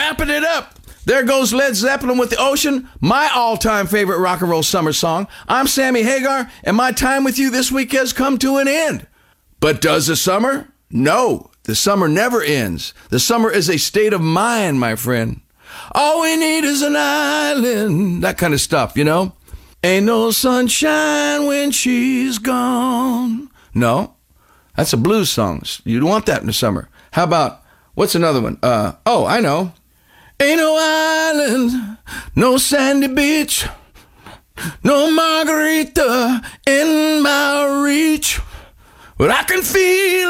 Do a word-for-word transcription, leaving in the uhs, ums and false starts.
wrapping it up. There goes Led Zeppelin with The Ocean, my all-time favorite rock and roll summer song. I'm Sammy Hagar, and my time with you this week has come to an end. But does the summer? No, the summer never ends. The summer is a state of mind, my friend. All we need is an island, that kind of stuff, you know? Ain't no sunshine when she's gone. No, that's a blues song. You don't want that in the summer. How about, what's another one? Uh, oh, I know. Ain't no island, no sandy beach, no margarita in my reach, but I can feel